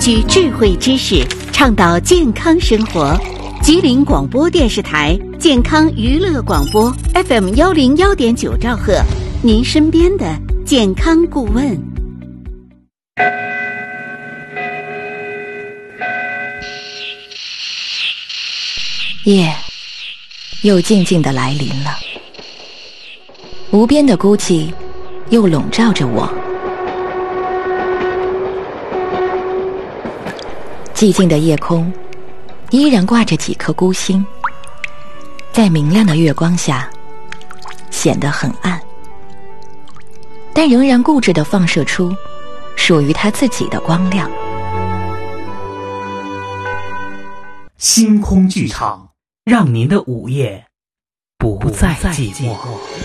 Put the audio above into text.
取智慧知识，倡导健康生活。吉林广播电视台健康娱乐广播 FM101.9兆赫，您身边的健康顾问。 夜又静静地来临了，无边的孤寂又笼罩着我。寂静的夜空依然挂着几颗孤星，在明亮的月光下显得很暗，但仍然固执地放射出属于它自己的光亮。 星空剧场，让您的午夜不再寂寞。